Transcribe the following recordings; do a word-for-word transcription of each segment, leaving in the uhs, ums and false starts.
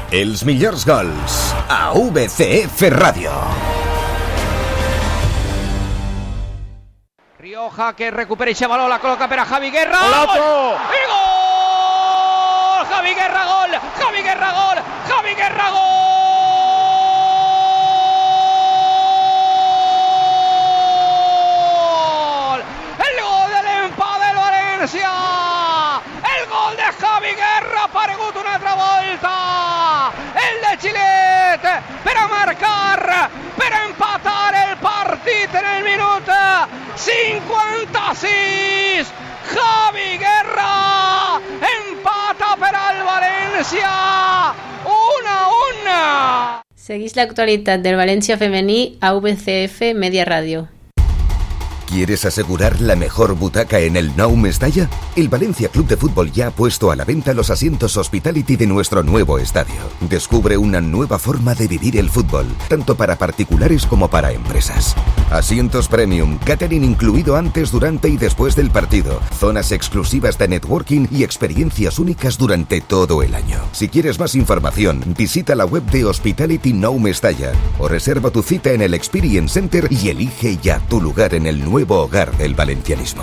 Els millors gols a V C F Ràdio. Rioja que recupera ese balón, la coloca per a Javi Guerra. ¡Golazo! ¡Y gol! Javi Guerra, gol. Javi Guerra, gol. Javi Guerra, gol. El gol del empate del València. El gol de Javi Guerra ha aparegut una altra volta. El de Gilet per a marcar, per a empatar el partit en el minut cinquanta-sis. Javi Guerra empata per al València un a un. Seguís l'actualitat del València femení a V C F Media Radio. ¿Quieres asegurar la mejor butaca en el Nou Mestalla? El Valencia Club de Fútbol ya ha puesto a la venta los asientos Hospitality de nuestro nuevo estadio. Descubre una nueva forma de vivir el fútbol, tanto para particulares como para empresas. Asientos premium, catering incluido antes, durante y después del partido, zonas exclusivas de networking y experiencias únicas durante todo el año. Si quieres más información, visita la web de Hospitality Nou Mestalla o reserva tu cita en el Experience Center y elige ya tu lugar en el nuevo Nuevo hogar del valencianismo.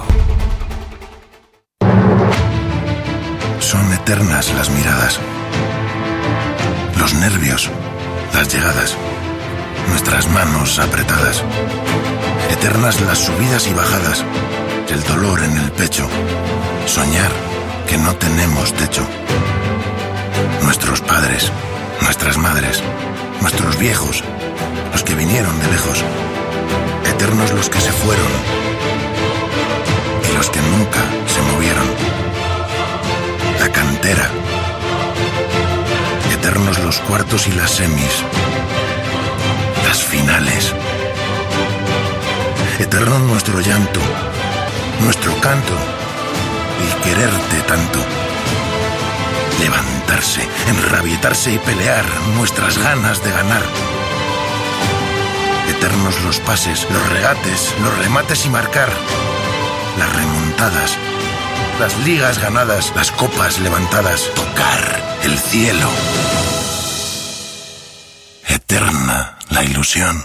Son eternas las miradas, los nervios, las llegadas, nuestras manos apretadas. Eternas las subidas y bajadas, el dolor en el pecho, soñar que no tenemos techo. Nuestros padres, nuestras madres, nuestros viejos, los que vinieron de lejos. Eternos los que se fueron y los que nunca se movieron. La cantera. Eternos los cuartos y las semis. Las finales. Eterno nuestro llanto, nuestro canto, el quererte tanto. Levantarse, enrabietarse y pelear, nuestras ganas de ganar. Eternos los pases, los regates, los remates y marcar, las remontadas, las ligas ganadas, las copas levantadas, tocar el cielo. Eterna la ilusión.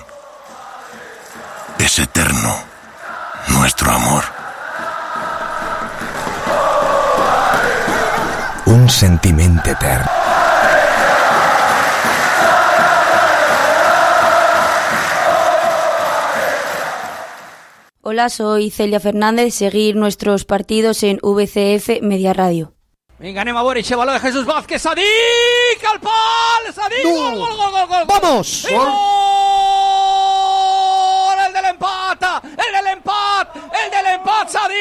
Es eterno nuestro amor. Un sentiment etern. Hola, soy Celia Fernández. Seguir nuestros partidos en V C F Media Radio. Vinga, anem a veure aquest baló de Jesús Vázquez. Sadik, al pal! Sadik, No. gol, gol, gol, gol, gol. ¡Vamos! I gol! El de l'empat! El de l'empat! El de l'empat, Sadik!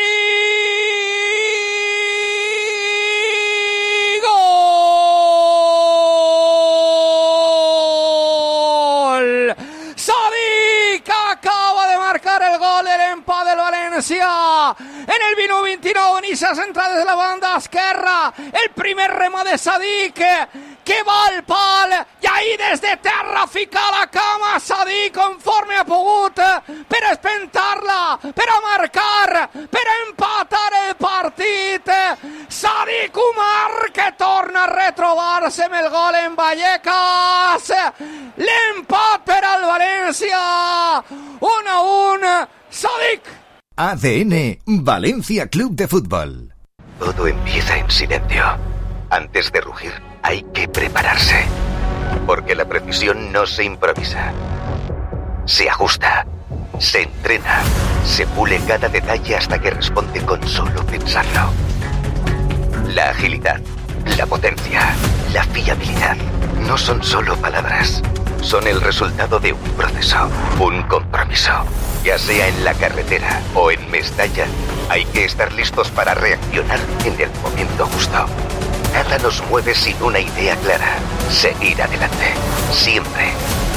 Gol! Sadik acaba de marcar el gol del empat del València. En el minut vint-i-nou inicia central des de la banda esquerra. El primer rema de Sadik que va al pal i ahí des de terra fica la cama Sadik conforme ha pogut per espentar-la, per a marcar, per a empatar el partit. Sadik Umar que torna a retrobar-se amb el gol en Vallecas. L'empat per al València. Un a un. Sadik. A D N Valencia Club de Fútbol. Todo empieza en silencio. Antes de rugir, hay que prepararse. Porque la precisión no se improvisa. Se ajusta, se entrena, se pule cada detalle hasta que responde con solo pensarlo. La agilidad, la potencia, la fiabilidad no son solo palabras. Son el resultado de un proceso, un compromiso. Ya sea en la carretera o en Mestalla, hay que estar listos para reaccionar en el momento justo. Nada nos mueve sin una idea clara. Seguir adelante. Siempre.